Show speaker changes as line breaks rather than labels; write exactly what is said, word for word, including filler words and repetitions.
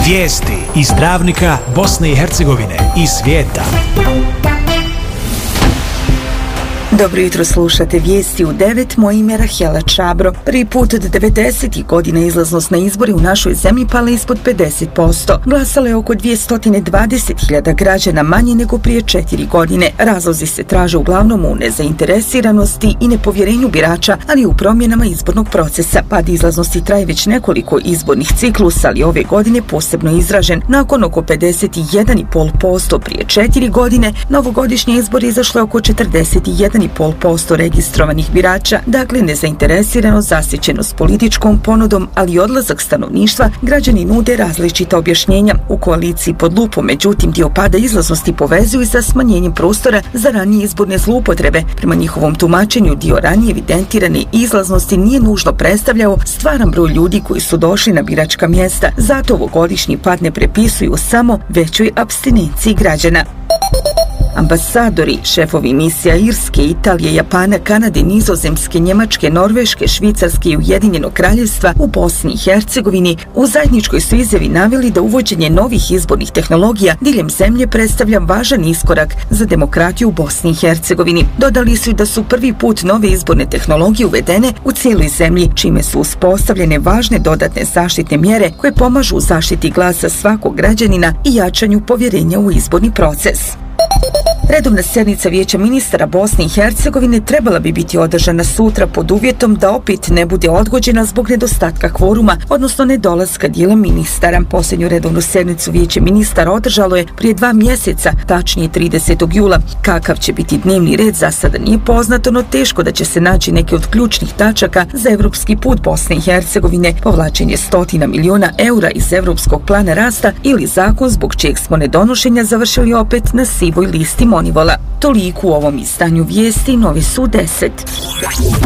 Vijesti iz Travnika, Bosne i Hercegovine i svijeta.
Dobro jutro, slušate vijesti u devet, moje ime je Rahela Čabro. Prvi put od devedesetih godina izlaznost na izbori u našoj zemlji pala ispod pedeset posto. Glasalo je oko dvjesto dvadeset hiljada građana manje nego prije četiri godine. Razlozi se traže uglavnom u nezainteresiranosti i nepovjerenju birača, ali i u promjenama izbornog procesa. Pad izlaznosti traje već nekoliko izbornih ciklusa, ali ove godine posebno izražen. Nakon oko pedeset jedan zarez pet posto prije četiri godine, na ovogodišnje izbore izašlo je oko četrdeset jedan zarez pet posto registrovanih birača, dakle nezainteresirano, zasićenost političkom ponudom, ali i odlazak stanovništva, građani nude različita objašnjenja. U koaliciji pod lupom, međutim, dio pada izlaznosti povezuju sa smanjenjem prostora za ranije izborne zloupotrebe. Prema njihovom tumačenju, dio ranije evidentirane izlaznosti nije nužno predstavljao stvaran broj ljudi koji su došli na biračka mjesta, zato ovogodišnji pad ne prepisuju samo većoj apstinenciji građana. Ambasadori, šefovi misija Irske, Italije, Japana, Kanade, Nizozemske, Njemačke, Norveške, Švicarske i Ujedinjenog kraljevstva u Bosni i Hercegovini u zajedničkoj su izjavi naveli da uvođenje novih izbornih tehnologija diljem zemlje predstavlja važan iskorak za demokratiju u Bosni i Hercegovini. Dodali su da su prvi put nove izborne tehnologije uvedene u cijeloj zemlji, čime su uspostavljene važne dodatne zaštitne mjere koje pomažu u zaštiti glasa svakog građanina i jačanju povjerenja u izborni proces. Redovna sjednica Vijeća ministara Bosne i Hercegovine trebala bi biti održana sutra pod uvjetom da opet ne bude odgođena zbog nedostatka kvoruma, odnosno nedolaska dijela ministara. Posljednju redovnu sjednicu Vijeće ministara održalo je prije dva mjeseca, tačnije tridesetog jula. Kakav će biti dnevni red za sada nije poznato, no teško da će se naći neke od ključnih tačaka za evropski put Bosne i Hercegovine, povlačenje stotina miliona eura iz evropskog plana rasta ili zakon zbog čijeg smo nedonošenja završili opet na sivoj listi Monivola. Toliko u ovom izdanju vijesti, novi su deset.